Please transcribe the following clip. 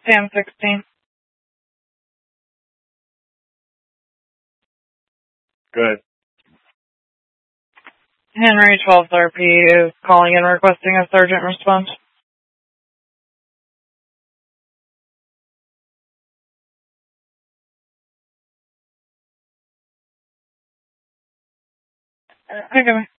Sam 16. Good. Henry 12th RP is calling and requesting a sergeant response. Okay.